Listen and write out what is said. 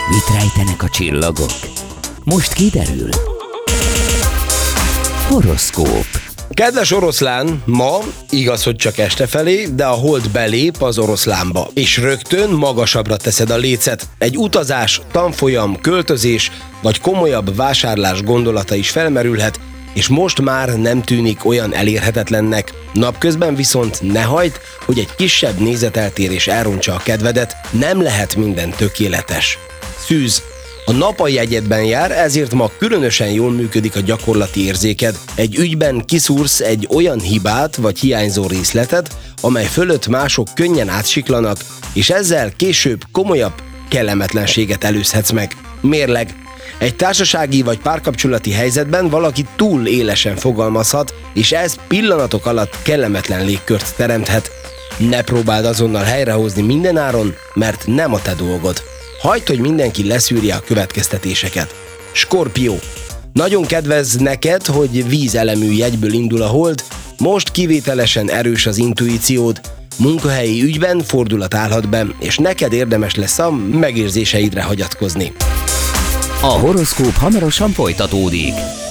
Mit rejtenek a csillagok? Most kiderül. Horoszkóp. Kedves oroszlán, ma, igaz, hogy csak este felé, de a hold belép az oroszlánba, és rögtön magasabbra teszed a lécet. Egy utazás, tanfolyam, költözés, vagy komolyabb vásárlás gondolata is felmerülhet, és most már nem tűnik olyan elérhetetlennek. Napközben viszont ne hagyd, hogy egy kisebb nézeteltérés elrontsa a kedvedet, nem lehet minden tökéletes. Szűz. A nap a jegyedben jár, ezért ma különösen jól működik a gyakorlati érzéked. Egy ügyben kiszúrsz egy olyan hibát vagy hiányzó részletet, amely fölött mások könnyen átsiklanak, és ezzel később komolyabb kellemetlenséget előzhetsz meg. Mérleg. Egy társasági vagy párkapcsolati helyzetben valaki túl élesen fogalmazhat, és ez pillanatok alatt kellemetlen légkört teremthet. Ne próbáld azonnal helyrehozni mindenáron, mert nem a te dolgod. Hagyd, hogy mindenki leszűrje a következtetéseket. Skorpió. Nagyon kedvez neked, hogy vízelemű jegyből indul a hold, most kivételesen erős az intuíciód, munkahelyi ügyben fordulat állhat be, és neked érdemes lesz a megérzéseidre hagyatkozni. A horoszkóp hamarosan folytatódik.